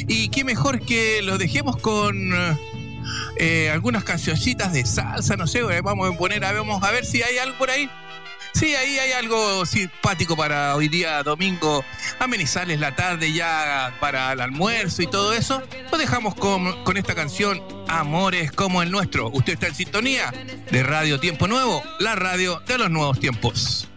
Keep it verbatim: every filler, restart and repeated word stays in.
Y qué mejor que lo dejemos con eh, algunas cancioncitas de salsa, no sé, vamos a poner, a, vamos a ver si hay algo por ahí. Sí, ahí hay algo simpático para hoy día domingo, amenizarles la tarde ya para el almuerzo y todo eso. Lo dejamos con, con esta canción, Amores como el nuestro. Usted está en sintonía de Radio Tiempo Nuevo, la radio de los nuevos tiempos.